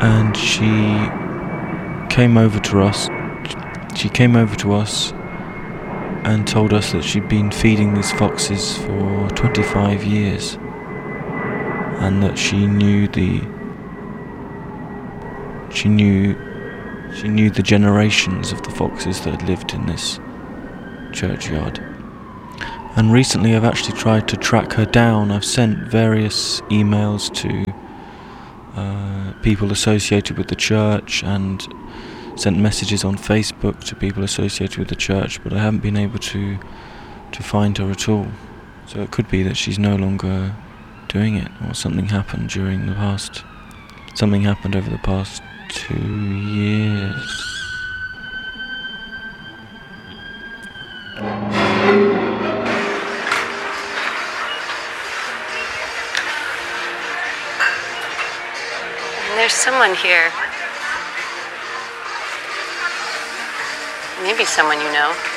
and she came over to us. She came over to us and told us that she'd been feeding these foxes for 25 years, and that she knew the generations of the foxes that had lived in this churchyard. And recently I've actually tried to track her down. I've sent various emails to people associated with the church, and sent messages on Facebook to people associated with the church, but I haven't been able to find her at all. So it could be that she's no longer doing it, or something happened over the past 2 years. There's someone here. Maybe someone you know.